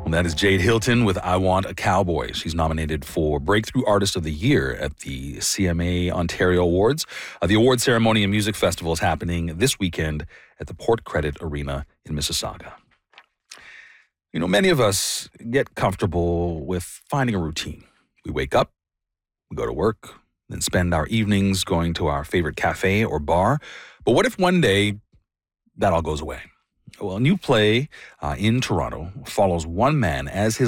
And that is Jade Hilton with I Want a Cowboy. She's nominated for Breakthrough Artist of the Year at the CMA Ontario Awards. The award ceremony and music festival is happening this weekend at the Port Credit Arena in Mississauga. You know, many of us get comfortable with finding a routine. We wake up, we go to work, then spend our evenings going to our favorite cafe or bar. But what if one day that all goes away? Well, a new play in Toronto follows one man as his